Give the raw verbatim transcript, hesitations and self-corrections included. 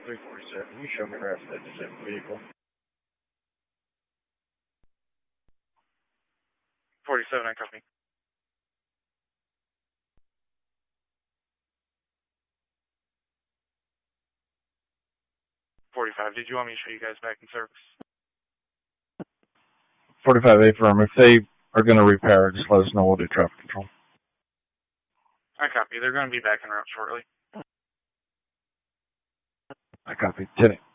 three forty-seven. You show me where that's the vehicle. forty-seven, I copy. forty-five, did you want me to show you guys back in service? forty-five A firm. If they are going to repair it, just let us know. We'll do traffic control. I copy. They're going to be back en route shortly. I copy. ten